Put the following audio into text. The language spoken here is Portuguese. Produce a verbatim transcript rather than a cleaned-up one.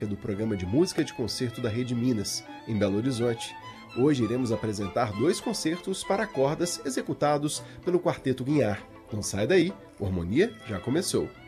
do programa de música de concerto da Rede Minas, em Belo Horizonte. Hoje iremos apresentar dois concertos para cordas executados pelo Quarteto Guinhar. Não sai daí, o Harmonia já começou.